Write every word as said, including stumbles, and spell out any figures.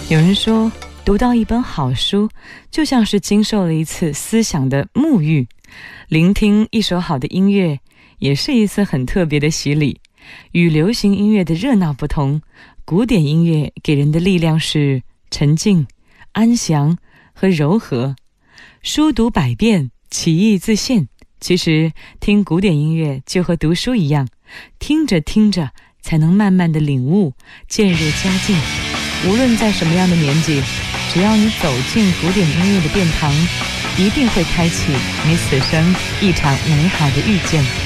有人说，读到一本好书，就像是经受了一次思想的沐浴；聆听一首好的音乐，也是一次很特别的洗礼。与流行音乐的热闹不同，古典音乐给人的力量是沉静、安详和柔和。书读百遍，其义自现。其实听古典音乐就和读书一样，听着听着才能慢慢的领悟，渐入佳境。无论在什么样的年纪，只要你走进古典音乐的殿堂，一定会开启你此生一场美好的遇见。